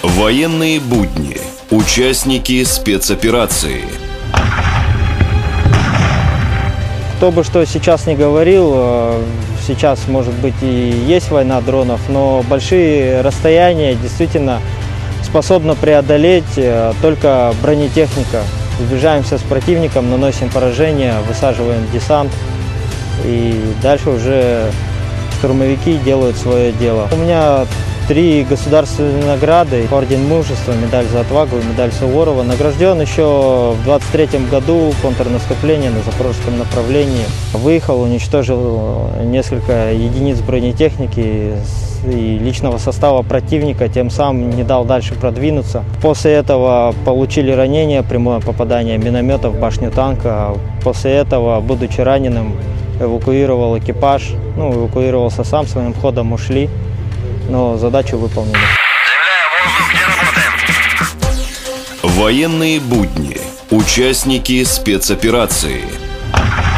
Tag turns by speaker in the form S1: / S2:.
S1: Военные будни. Участники спецоперации.
S2: Кто бы что сейчас не говорил, сейчас, может быть, и есть война дронов, но большие расстояния действительно способна преодолеть только бронетехника. Сближаемся с противником, наносим поражение, высаживаем десант, и дальше уже штурмовики делают свое дело. У меня 3 государственные награды: орден мужества, медаль за отвагу, медаль Суворова. Награжден еще в 23 году контрнаступление на запорожском направлении. Выехал, уничтожил несколько единиц бронетехники и личного состава противника, тем самым не дал дальше продвинуться. После этого получили ранение, прямое попадание миномета в башню танка. После этого, будучи раненым, эвакуировал экипаж, эвакуировался сам, своим ходом ушли, но задачу выполнили.
S3: Земля, воздух, где работаем?
S1: Военные будни. Участники спецоперации.